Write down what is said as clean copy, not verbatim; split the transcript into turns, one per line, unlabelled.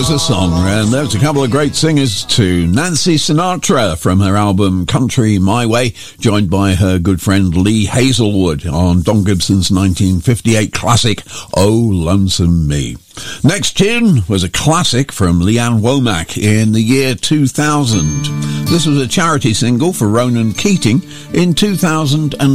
was a song, and there's a couple of great singers too. Nancy Sinatra from her album Country My Way, joined by her good friend Lee Hazelwood on Don Gibson's 1958 classic, Oh Lonesome Me. Next tune was a classic from Leanne Womack in the year 2000. This was a charity single for Ronan Keating in 2000.